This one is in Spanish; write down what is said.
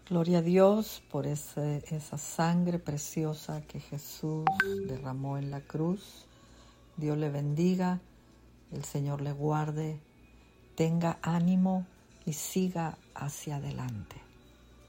Gloria a Dios por esa sangre preciosa que Jesús derramó en la cruz. Dios le bendiga, el Señor le guarde, tenga ánimo y siga hacia adelante.